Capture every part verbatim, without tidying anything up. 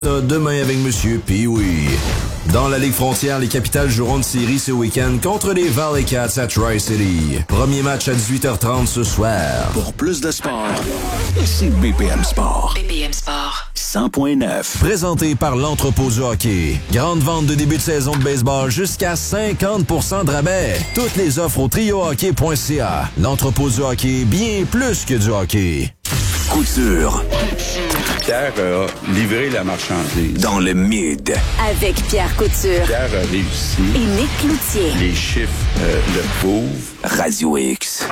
Demain avec Monsieur Pee-Wee. Dans la Ligue frontière, les Capitals joueront une série ce week-end contre les Valley Cats à Tri-City. Premier match à dix-huit heures trente ce soir. Pour plus de sport, ici B P M Sport. B P M Sport. cent point neuf. Présenté par l'Entrepôt du hockey. Grande vente de début de saison de baseball jusqu'à cinquante pour cent de rabais. Toutes les offres au trio hockey point c a. L'Entrepôt du hockey, bien plus que du hockey. Couture. Pierre a livré la marchandise. Dans le mid. Avec Pierre Couture. Pierre a réussi. Et Nick Cloutier. Les chiffres euh, le prouvent. Radio X.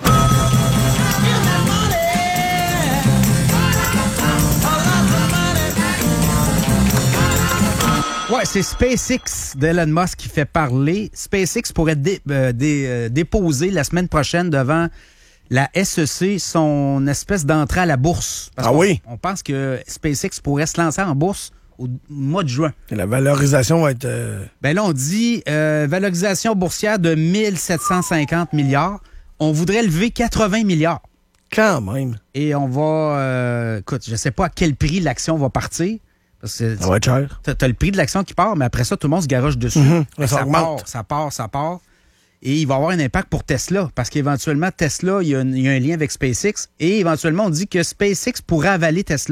Ouais, c'est SpaceX d'Elon Musk qui fait parler. SpaceX pourrait dé, euh, dé, euh, déposer la semaine prochaine devant la S E C son espèce d'entrée à la bourse. Parce ah qu'on, oui? On pense que SpaceX pourrait se lancer en bourse au mois de juin. Et la valorisation va être... Euh... Ben là, on dit euh, valorisation boursière de mille sept cent cinquante milliards. On voudrait lever quatre-vingts milliards. Quand même. Et on va... Euh, écoute, je sais pas à quel prix l'action va partir. Parce que ça va être cher. T'as, t'as le prix de l'action qui part, mais après ça, tout le monde se garoche dessus. Mm-hmm. Ça, ça part, ça part, ça part. Et il va avoir un impact pour Tesla, parce qu'éventuellement, Tesla, il y, a un, il y a un lien avec SpaceX, et éventuellement, on dit que SpaceX pourrait avaler Tesla.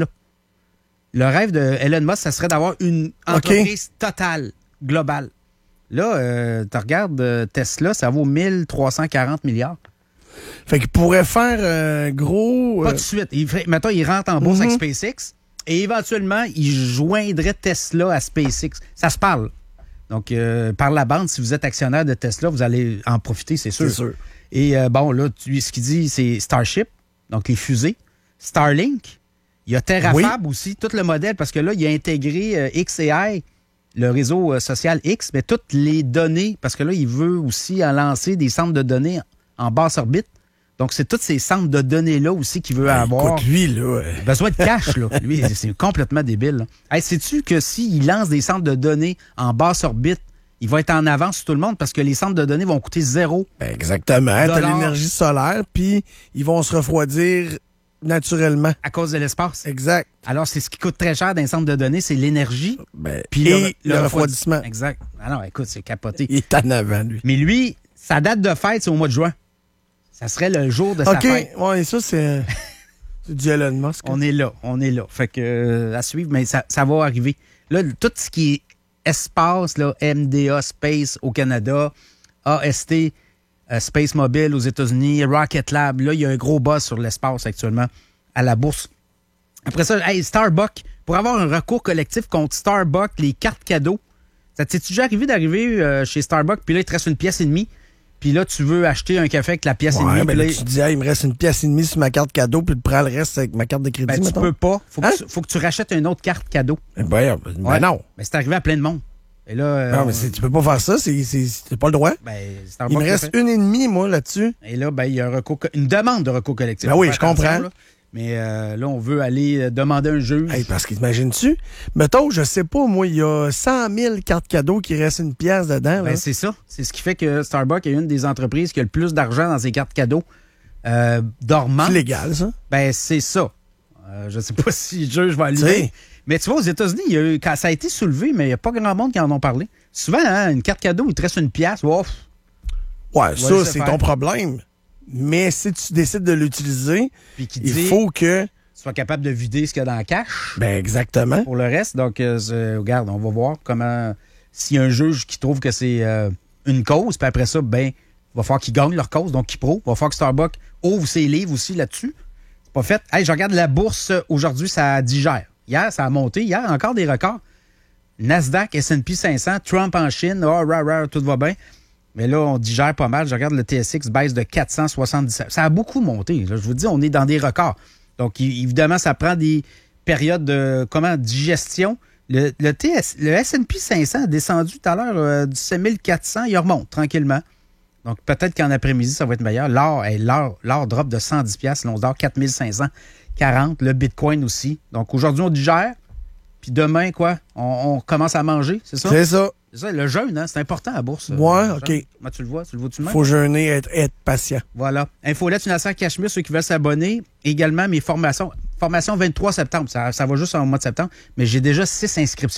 Le rêve de Elon Musk, ça serait d'avoir une entreprise okay. totale, globale. Là, euh, tu regardes euh, Tesla, ça vaut mille trois cent quarante milliards. Fait qu'il pourrait faire euh, gros... Euh... Pas tout de suite. Il fait, mettons, il rentre en bourse mm-hmm. avec SpaceX, et éventuellement, il joindrait Tesla à SpaceX. Ça se parle. Donc, euh, par la bande, si vous êtes actionnaire de Tesla, vous allez en profiter, c'est sûr. C'est sûr. Et euh, bon, là, tu, ce qu'il dit, c'est Starship, donc les fusées. Starlink. Il y a Terrafab oui. aussi, tout le modèle, parce que là, il a intégré euh, X A I, le réseau euh, social X, mais toutes les données, parce que là, il veut aussi en lancer des centres de données en basse orbite. Donc, c'est tous ces centres de données-là aussi qu'il veut ben, avoir. Écoute, lui, là... Il a besoin de cash, là. Lui, c'est complètement débile. Hey, sais-tu que s'il lance des centres de données en basse orbite, il va être en avance sur tout le monde parce que les centres de données vont coûter zéro. Ben exactement. T'as l'énergie solaire, puis ils vont se refroidir naturellement. À cause de l'espace. Exact. Alors, c'est ce qui coûte très cher dans les centres de données, c'est l'énergie. Ben, puis et le, le, le refroidissement. Exact. Ah non, écoute, c'est capoté. Il est en avant, lui. Mais lui, sa date de fête, c'est au mois de juin. Ça serait le jour de sa OK, fête. OK, ouais, ça, c'est, c'est du Elon Musk. On est là, on est là. Fait que, euh, à suivre, mais ça, ça va arriver. Là, tout ce qui est espace, là, M D A Space au Canada, A S T euh, Space Mobile aux États-Unis, Rocket Lab, là, il y a un gros buzz sur l'espace actuellement à la bourse. Après ça, hey, Starbucks, pour avoir un recours collectif contre Starbucks, les cartes cadeaux, ça t'est-tu déjà arrivé d'arriver euh, chez Starbucks, puis là, il te reste une pièce et demie? Puis là, tu veux acheter un café avec la pièce ouais, et demie. Ben là, là, tu dis, ah, il me reste une pièce et demie sur ma carte cadeau, puis tu prends le reste avec ma carte de crédit. Ben, tu mettons. peux pas. Faut, hein? que tu, faut que tu rachètes une autre carte cadeau. Ben, ben, ben ouais. non. Mais c'est arrivé à plein de monde. Et là, euh, non, mais c'est, tu peux pas faire ça. C'est, c'est, c'est pas le droit. Ben, il me reste une et demie, moi, là-dessus. Et là, ben, il y a un recours, une demande de recours collectif. Ben oui, je comprends. Là. Mais euh, là, on veut aller demander un juge. Hey, parce qu'imagines-tu, mettons, je sais pas, moi, il y a cent mille cartes cadeaux qui restent une pièce dedans. Ben, là. c'est ça. C'est ce qui fait que Starbucks est une des entreprises qui a le plus d'argent dans ses cartes cadeaux euh, dormantes. C'est légal, ça? Ben, c'est ça. Euh, je sais pas si le juge va aller. Mais tu vois, aux États-Unis, il y a eu, quand ça a été soulevé, mais il n'y a pas grand monde qui en ont parlé. Souvent, hein, une carte cadeau, il te reste une pièce. Ouf. Ouais, ça, c'est ton problème. Mais si tu décides de l'utiliser, il dit, faut que tu sois capable de vider ce qu'il y a dans la cache. Ben exactement. Pour le reste, donc, euh, regarde, on va voir comment... S'il y a un juge qui trouve que c'est euh, une cause, puis après ça, ben, il va falloir qu'ils gagnent leur cause, donc qu'ils prouvent. Il va falloir que Starbucks ouvre ses livres aussi là-dessus. C'est pas fait. Hey, je regarde la bourse aujourd'hui, ça digère. Hier, ça a monté. Hier, encore des records. Nasdaq, S and P cinq cents, Trump en Chine, oh, rah, rah, tout va bien. Mais là, on digère pas mal. Je regarde le T S X baisse de quatre cent soixante-dix-sept. Ça a beaucoup monté. Là, je vous dis, on est dans des records. Donc, évidemment, ça prend des périodes de comment digestion. Le, le, T S, le S and P cinq cents a descendu tout à l'heure euh, du sept mille quatre cents. Il remonte tranquillement. Donc, peut-être qu'en après-midi, ça va être meilleur. L'or, hey, l'or, l'or drop de cent dix piastres. L'once d'or, quatre mille cinq cent quarante. Le Bitcoin aussi. Donc, aujourd'hui, on digère. Puis demain, quoi? On, on commence à manger, c'est ça? C'est ça. C'est ça, le jeûne, hein? C'est important à la bourse. Ouais, OK. Comment tu le vois? Tu le vois-tu même? Faut jeûner et être, être patient. Voilà. Infolette, une affaire Cachemire, ceux qui veulent s'abonner. Également, mes formations. formation vingt-trois septembre. Ça, ça va juste au mois de septembre, mais j'ai déjà six inscriptions.